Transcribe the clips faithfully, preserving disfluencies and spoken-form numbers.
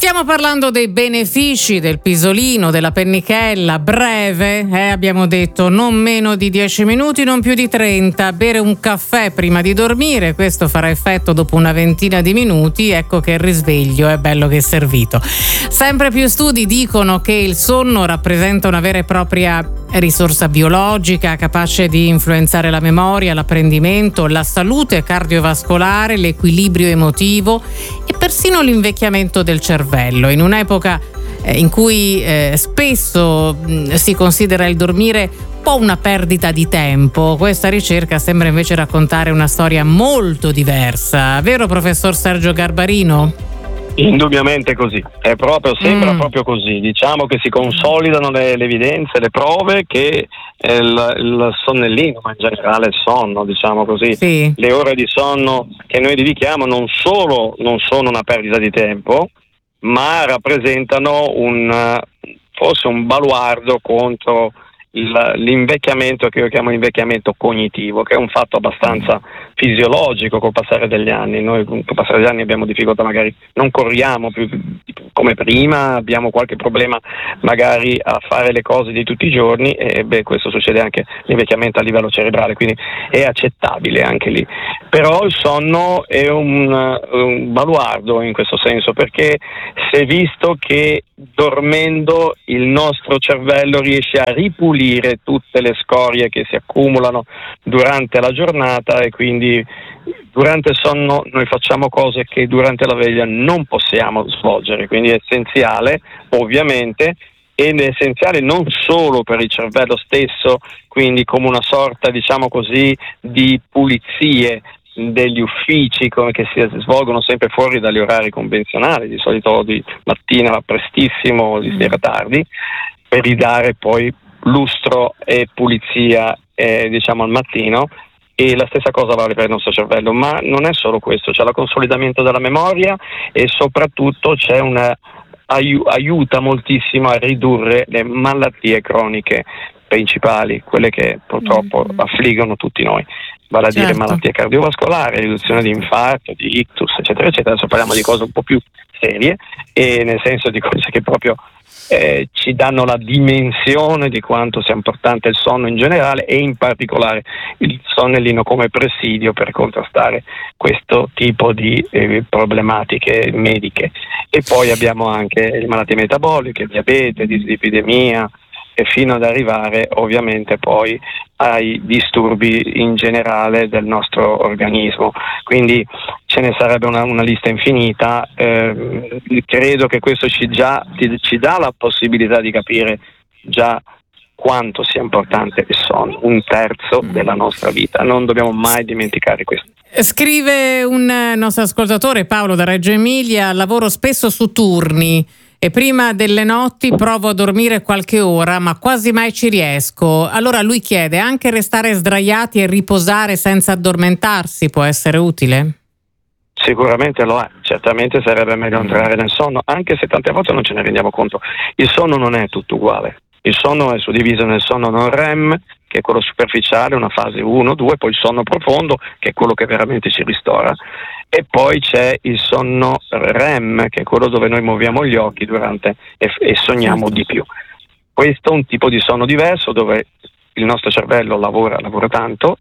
Stiamo parlando dei benefici del pisolino, della pennichella, breve, eh, abbiamo detto non meno di dieci minuti, non più di trenta, bere un caffè prima di dormire, questo farà effetto dopo una ventina di minuti, ecco che il risveglio è bello che è servito. Sempre più studi dicono che il sonno rappresenta una vera e propria risorsa biologica capace di influenzare la memoria, l'apprendimento, la salute cardiovascolare, l'equilibrio emotivo e persino l'invecchiamento del cervello. In un'epoca eh, in cui eh, spesso mh, si considera il dormire un po' una perdita di tempo, questa ricerca sembra invece raccontare una storia molto diversa. Vero, professor Sergio Garbarino? Indubbiamente così, è proprio, sembra mm. proprio così. Diciamo che si consolidano le, le evidenze, le prove che eh, il, il sonnellino, ma in generale il sonno, diciamo così, sì. Le ore di sonno che noi dedichiamo non solo non sono una perdita di tempo, ma rappresentano un forse un baluardo contro il, l'invecchiamento, che io chiamo invecchiamento cognitivo, che è un fatto abbastanza fisiologico col passare degli anni. Noi col passare degli anni abbiamo difficoltà, magari non corriamo più come prima, abbiamo qualche problema magari a fare le cose di tutti i giorni e beh, questo succede anche l'invecchiamento a livello cerebrale, quindi è accettabile anche lì. Però il sonno è un, un baluardo in questo senso, perché si è visto che dormendo il nostro cervello riesce a ripulire tutte le scorie che si accumulano durante la giornata e quindi durante il sonno noi facciamo cose che durante la veglia non possiamo svolgere, quindi è essenziale ovviamente, ed è essenziale non solo per il cervello stesso, quindi come una sorta, diciamo così, di pulizie degli uffici come che si svolgono sempre fuori dagli orari convenzionali, di solito di mattina prestissimo, di sera tardi, per ridare poi lustro e pulizia eh, diciamo al mattino. E la stessa cosa vale per il nostro cervello, ma non è solo questo, c'è il consolidamento della memoria e soprattutto c'è una aiu- aiuta moltissimo a ridurre le malattie croniche principali, quelle che purtroppo mm-hmm. affliggono tutti noi, vale a certo. dire malattie cardiovascolari, riduzione di infarto, di ictus, eccetera, eccetera. Adesso parliamo di cose un po' più serie, e nel senso di cose che proprio eh, ci danno la dimensione di quanto sia importante il sonno in generale e in particolare il sonnellino come presidio per contrastare questo tipo di eh, problematiche mediche. E poi abbiamo anche le malattie metaboliche, diabete, dislipidemia, e fino ad arrivare ovviamente poi ai disturbi in generale del nostro organismo. Quindi ce ne sarebbe una, una lista infinita. Eh, credo che questo ci, già, ci dà la possibilità di capire già quanto sia importante il sonno, un terzo della nostra vita. Non dobbiamo mai dimenticare questo. Scrive un nostro ascoltatore, Paolo da Reggio Emilia: lavoro spesso su turni e prima delle notti provo a dormire qualche ora, ma quasi mai ci riesco. Allora lui chiede: anche restare sdraiati e riposare senza addormentarsi può essere utile? Sicuramente lo è, certamente sarebbe meglio entrare nel sonno, anche se tante volte non ce ne rendiamo conto. Il sonno non è tutto uguale, il sonno è suddiviso nel sonno non R E M, che è quello superficiale, una fase uno, due, poi il sonno profondo, che è quello che veramente ci ristora, e poi c'è il sonno R E M, che è quello dove noi muoviamo gli occhi durante e, e sogniamo certo. di più. Questo è un tipo di sonno diverso, dove il nostro cervello lavora, lavora tanto,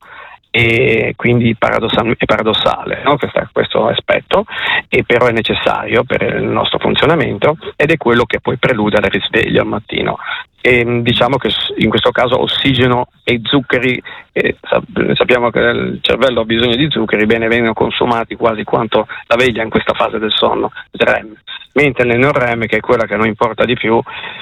e quindi paradossal- è paradossale, no? questo, questo aspetto, e però è necessario per il nostro funzionamento, ed è quello che poi prelude al risveglio al mattino. E diciamo che in questo caso ossigeno e zuccheri, eh, sappiamo che il cervello ha bisogno di zuccheri, bene, vengono consumati quasi quanto la veglia in questa fase del sonno, R E M, mentre nel non R E M, che è quella che a noi importa di più,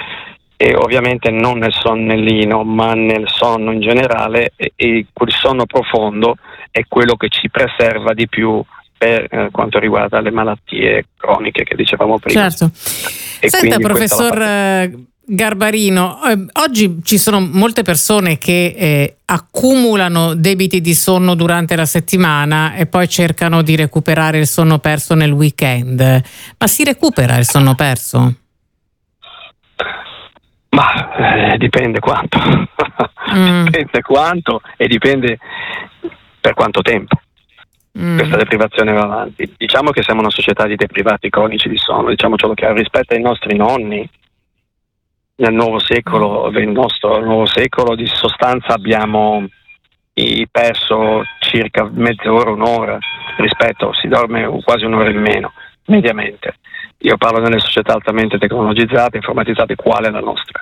e ovviamente non nel sonnellino ma nel sonno in generale, e, e quel sonno profondo è quello che ci preserva di più per eh, quanto riguarda le malattie croniche che dicevamo prima. Certo. E senta, professor Garbarino, eh, oggi ci sono molte persone che eh, accumulano debiti di sonno durante la settimana e poi cercano di recuperare il sonno perso nel weekend. Ma si recupera il sonno perso? Ma eh, dipende quanto, mm. dipende quanto e dipende per quanto tempo. mm. questa deprivazione va avanti. Diciamo che siamo una società di deprivati cronici di sonno, diciamocelo chiaro, rispetto ai nostri nonni nel nuovo secolo, nel nostro nuovo secolo di sostanza abbiamo perso circa mezz'ora, un'ora rispetto, si dorme quasi un'ora in meno mediamente. Io parlo delle società altamente tecnologizzate, informatizzate, quale la nostra.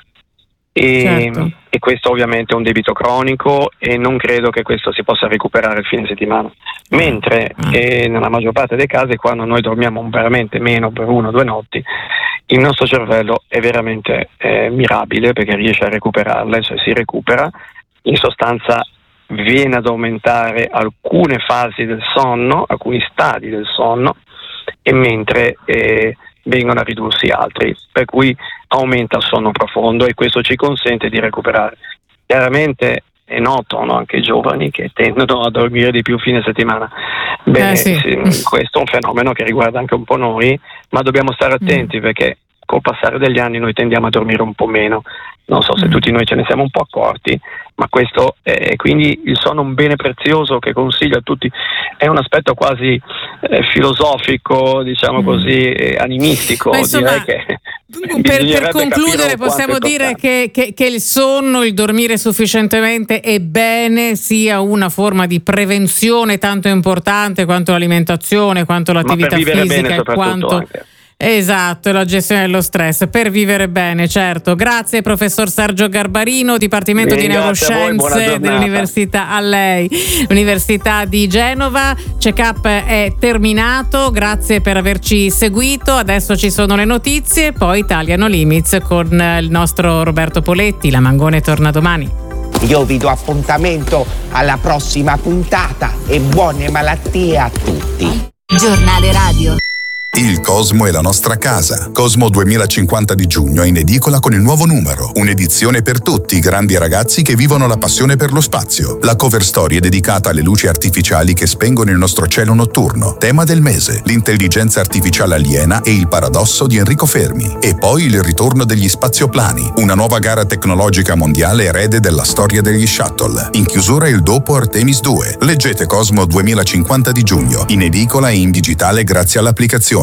E, certo. e questo ovviamente è un debito cronico e non credo che questo si possa recuperare il fine settimana, mentre eh, nella maggior parte dei casi, quando noi dormiamo veramente meno per una o due notti, il nostro cervello è veramente eh, mirabile, perché riesce a recuperarle, cioè si recupera, in sostanza viene ad aumentare alcune fasi del sonno, alcuni stadi del sonno, e mentre eh, vengono a ridursi altri, per cui aumenta il sonno profondo e questo ci consente di recuperare. Chiaramente è noto, no, anche i giovani che tendono a dormire di più fine settimana. Bene, eh sì. Sì, questo è un fenomeno che riguarda anche un po' noi, ma dobbiamo stare attenti mm. perché col passare degli anni noi tendiamo a dormire un po' meno. Non so se mm. tutti noi ce ne siamo un po' accorti, ma questo è quindi il sonno è un bene prezioso che consiglio a tutti. È un aspetto quasi eh, filosofico, diciamo mm. così, eh, animistico. Ma insomma, direi che per, per concludere possiamo dire che, che, che il sonno, il dormire sufficientemente e bene sia una forma di prevenzione tanto importante quanto l'alimentazione, quanto l'attività fisica e quanto... Anche. Esatto, la gestione dello stress per vivere bene, certo. Grazie professor Sergio Garbarino, Dipartimento di Neuroscienze dell'Università, a lei, Università di Genova. Check-up è terminato, grazie per averci seguito. Adesso ci sono le notizie, poi Italia No Limits con il nostro Roberto Poletti. La Mangone torna domani. Io vi do appuntamento alla prossima puntata e buone malattie a tutti. Giornale Radio. Il Cosmo è la nostra casa. Cosmo duemilacinquanta di giugno è in edicola con il nuovo numero. Un'edizione per tutti i grandi ragazzi che vivono la passione per lo spazio. La cover story è dedicata alle luci artificiali che spengono il nostro cielo notturno. Tema del mese: l'intelligenza artificiale aliena e il paradosso di Enrico Fermi. E poi il ritorno degli spazioplani, una nuova gara tecnologica mondiale erede della storia degli shuttle. In chiusura il dopo Artemis due. Leggete Cosmo duemilacinquanta di giugno, in edicola e in digitale grazie all'applicazione.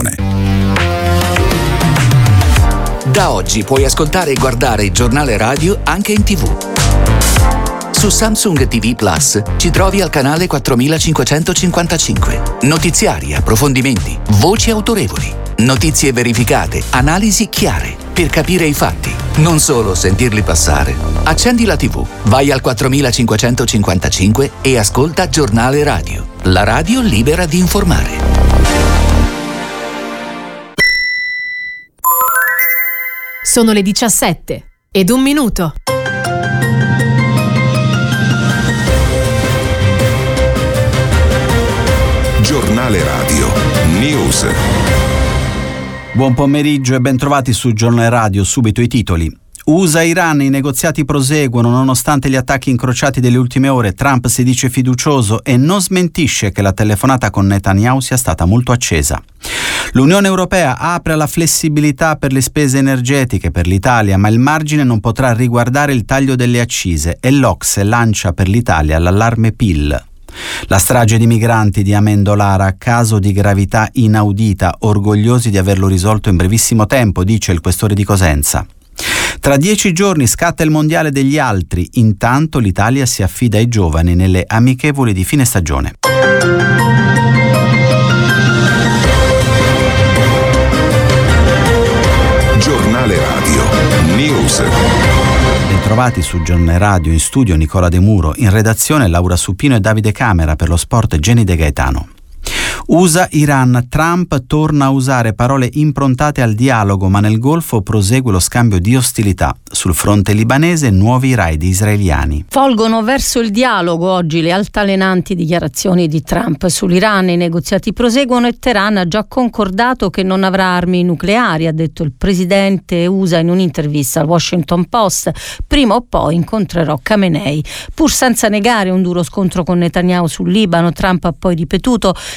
Da oggi puoi ascoltare e guardare il giornale radio anche in tivù. Su Samsung T V Plus ci trovi al canale quattromilacinquecentocinquantacinque. Notiziari, approfondimenti, voci autorevoli, notizie verificate, analisi chiare, per capire i fatti, non solo sentirli passare. Accendi la tivù, vai al quattromilacinquecentocinquantacinque e ascolta Giornale Radio, la radio libera di informare. Sono le diciassette ed un minuto. Giornale Radio News. Buon pomeriggio e bentrovati su Giornale Radio. Subito i titoli. U S A-Iran, i negoziati proseguono nonostante gli attacchi incrociati delle ultime ore. Trump si dice fiducioso e non smentisce che la telefonata con Netanyahu sia stata molto accesa. L'Unione Europea apre alla flessibilità per le spese energetiche per l'Italia, ma il margine non potrà riguardare il taglio delle accise e l'Ocse lancia per l'Italia l'allarme P I L. La strage di migranti di Amendolara, caso di gravità inaudita, orgogliosi di averlo risolto in brevissimo tempo, dice il questore di Cosenza. Tra dieci giorni scatta il mondiale degli altri, intanto l'Italia si affida ai giovani nelle amichevoli di fine stagione. Giornale Radio News. Bentrovati su Giornale Radio, in studio Nicola De Muro, in redazione Laura Suppino e Davide Camera, per lo sport Jenny De Gaetano. U S A-Iran, Trump torna a usare parole improntate al dialogo, ma nel Golfo prosegue lo scambio di ostilità. Sul fronte libanese nuovi raid israeliani. Folgono verso il dialogo oggi le altalenanti dichiarazioni di Trump sull'Iran. I negoziati proseguono e Teheran ha già concordato che non avrà armi nucleari, ha detto il presidente U S A in un'intervista al Washington Post. Prima o poi incontrerò Khamenei. Pur senza negare un duro scontro con Netanyahu sul Libano, Trump ha poi ripetuto: se non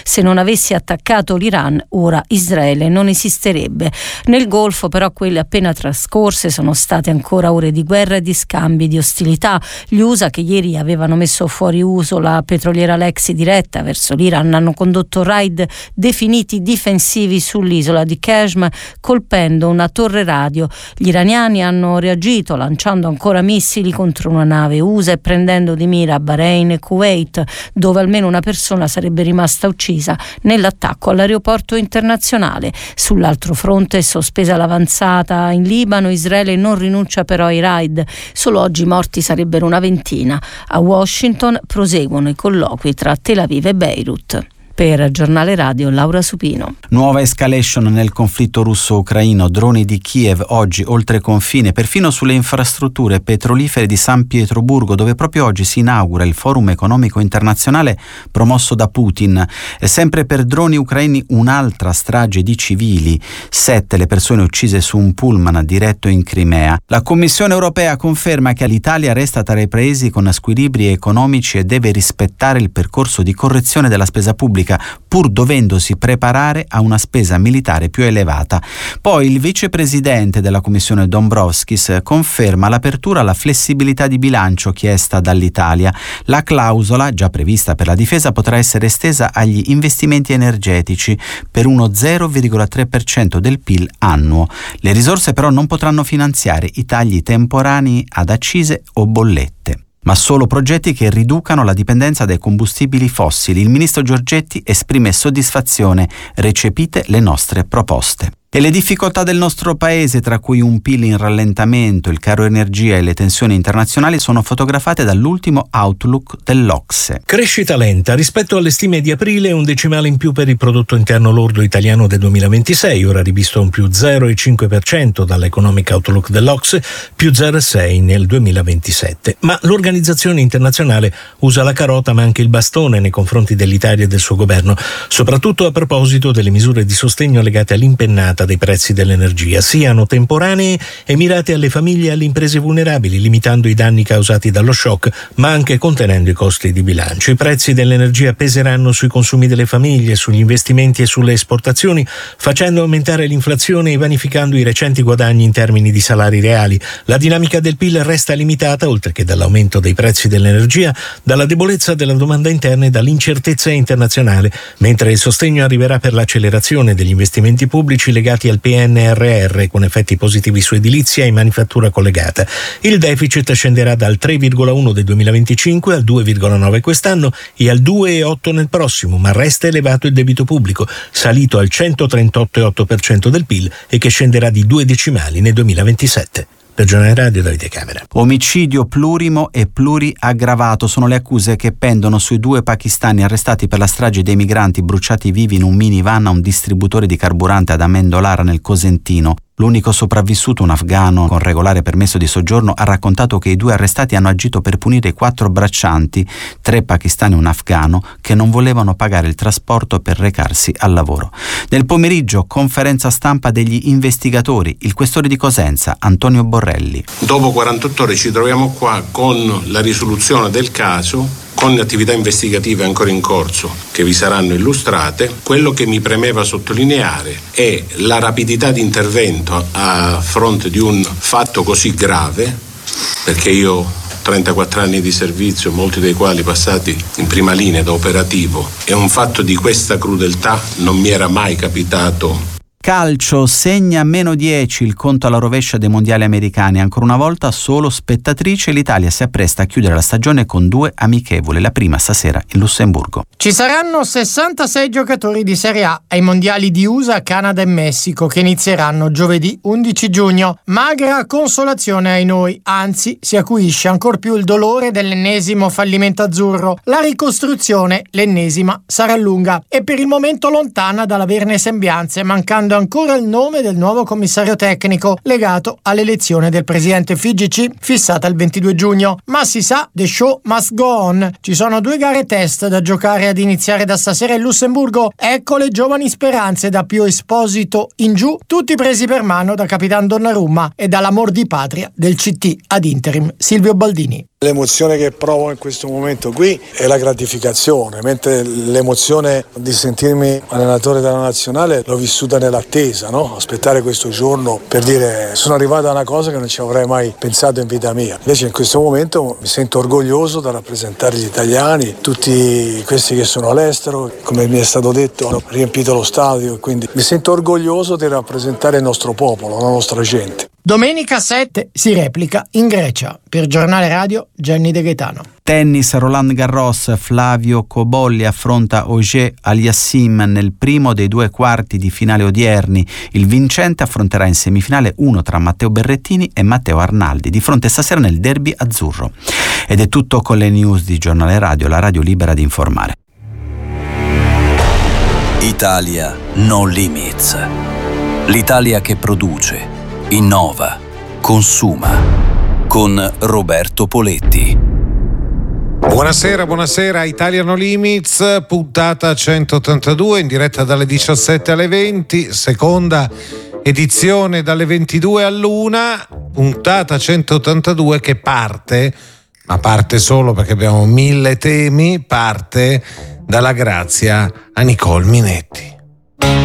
avesse attaccato l'Iran, ora Israele non esisterebbe. Nel Golfo però quelle appena trascorse sono state ancora ore di guerra e di scambi di ostilità. Gli U S A, che ieri avevano messo fuori uso la petroliera Lexi diretta verso l'Iran, hanno condotto raid definiti difensivi sull'isola di Kashmir, colpendo una torre radio. Gli iraniani hanno reagito lanciando ancora missili contro una nave U S A e prendendo di mira Bahrain e Kuwait, dove almeno una persona sarebbe rimasta uccisa nell'attacco all'aeroporto internazionale. Sull'altro fronte è sospesa l'avanzata in Libano. Israele non rinuncia però ai raid. Solo oggi i morti sarebbero una ventina. A Washington proseguono i colloqui tra Tel Aviv e Beirut. Per Giornale Radio, Laura Supino. Nuova escalation nel conflitto russo-ucraino, droni di Kiev oggi oltre confine, perfino sulle infrastrutture petrolifere di San Pietroburgo, dove proprio oggi si inaugura il Forum Economico Internazionale promosso da Putin. E sempre per droni ucraini un'altra strage di civili, sette le persone uccise su un pullman diretto in Crimea. La Commissione europea conferma che l'Italia resta tra i paesi con squilibri economici e deve rispettare il percorso di correzione della spesa pubblica, pur dovendosi preparare a una spesa militare più elevata. Poi il vicepresidente della Commissione Dombrovskis conferma l'apertura alla flessibilità di bilancio chiesta dall'Italia. La clausola, già prevista per la difesa, potrà essere estesa agli investimenti energetici per uno zero virgola tre per cento del P I L annuo. Le risorse però non potranno finanziare i tagli temporanei ad accise o bollette, ma solo progetti che riducano la dipendenza dai combustibili fossili. Il ministro Giorgetti esprime soddisfazione, recepite le nostre proposte. E le difficoltà del nostro paese, tra cui un P I L in rallentamento, il caro energia e le tensioni internazionali, sono fotografate dall'ultimo outlook dell'Ocse. Crescita lenta rispetto alle stime di aprile, un decimale in più per il prodotto interno lordo italiano del duemilaventisei, ora rivisto a un più zero virgola cinque per cento dall'Economic Outlook dell'Ocse, più zero virgola sei nel duemilaventisette. Ma l'organizzazione internazionale usa la carota ma anche il bastone nei confronti dell'Italia e del suo governo, soprattutto a proposito delle misure di sostegno legate all'impennata dei prezzi dell'energia, siano temporanee e mirate alle famiglie e alle imprese vulnerabili, limitando i danni causati dallo shock, ma anche contenendo i costi di bilancio. I prezzi dell'energia peseranno sui consumi delle famiglie, sugli investimenti e sulle esportazioni, facendo aumentare l'inflazione e vanificando i recenti guadagni in termini di salari reali. La dinamica del P I L resta limitata, oltre che dall'aumento dei prezzi dell'energia, dalla debolezza della domanda interna e dall'incertezza internazionale, mentre il sostegno arriverà per l'accelerazione degli investimenti pubblici legati al P N R R, con effetti positivi su edilizia e manifattura collegata. Il deficit scenderà dal tre virgola uno del duemilaventicinque al due virgola nove quest'anno e al due virgola otto nel prossimo, ma resta elevato il debito pubblico, salito al centotrentotto virgola otto per cento del P I L e che scenderà di due decimali nel duemilaventisette. Per Giornale Radio, Davide Camera. Omicidio plurimo e pluriaggravato sono le accuse che pendono sui due pakistani arrestati per la strage dei migranti bruciati vivi in un minivan a un distributore di carburante ad Amendolara nel Cosentino. L'unico sopravvissuto, un afgano con regolare permesso di soggiorno, ha raccontato che i due arrestati hanno agito per punire i quattro braccianti, tre pakistani e un afgano, che non volevano pagare il trasporto per recarsi al lavoro. Nel pomeriggio, conferenza stampa degli investigatori, il questore di Cosenza, Antonio Borrelli. Dopo quarantotto ore ci troviamo qua con la risoluzione del caso, con attività investigative ancora in corso che vi saranno illustrate. Quello che mi premeva sottolineare è la rapidità di intervento a fronte di un fatto così grave, perché io trentaquattro anni di servizio, molti dei quali passati in prima linea da operativo, e un fatto di questa crudeltà non mi era mai capitato. Calcio, segna meno dieci il conto alla rovescia dei mondiali americani. Ancora una volta solo spettatrice, l'Italia si appresta a chiudere la stagione con due amichevoli, la prima stasera in Lussemburgo. Ci saranno sessantasei giocatori di Serie A ai mondiali di U S A, Canada e Messico, che inizieranno giovedì undici giugno. Magra consolazione ai noi, anzi si acuisce ancor più il dolore dell'ennesimo fallimento azzurro. La ricostruzione, l'ennesima, sarà lunga e per il momento lontana dall'averne sembianze, mancando ancora il nome del nuovo commissario tecnico legato all'elezione del presidente F I G C fissata il ventidue giugno. Ma si sa, the show must go on. Ci sono due gare test da giocare ad iniziare da stasera in Lussemburgo. Ecco le giovani speranze da Pio Esposito in giù, tutti presi per mano da Capitan Donnarumma e dall'amor di patria del C T ad interim Silvio Baldini. L'emozione che provo in questo momento qui è la gratificazione, mentre l'emozione di sentirmi allenatore della nazionale l'ho vissuta nell'attesa, no? Aspettare questo giorno per dire sono arrivato a una cosa che non ci avrei mai pensato in vita mia. Invece in questo momento mi sento orgoglioso da rappresentare gli italiani, tutti questi che sono all'estero, come mi è stato detto, hanno riempito lo stadio, quindi mi sento orgoglioso di rappresentare il nostro popolo, la nostra gente. Domenica sette si replica in Grecia. Per Giornale Radio, Gianni De Gaetano. Tennis, Roland Garros, Flavio Cobolli affronta Auger Aliassime nel primo dei due quarti di finale odierni. Il vincente affronterà in semifinale uno tra Matteo Berrettini e Matteo Arnaldi, di fronte stasera nel derby azzurro. Ed è tutto con le news di Giornale Radio, la radio libera di informare. Italia No Limits. L'Italia che produce, innova, consuma. Con Roberto Poletti. Buonasera, buonasera, Italia No Limits, puntata centottantadue, in diretta dalle diciassette alle venti, seconda edizione dalle ventidue all'una, puntata centottantadue che parte, ma parte solo perché abbiamo mille temi, parte dalla grazia a Nicole Minetti.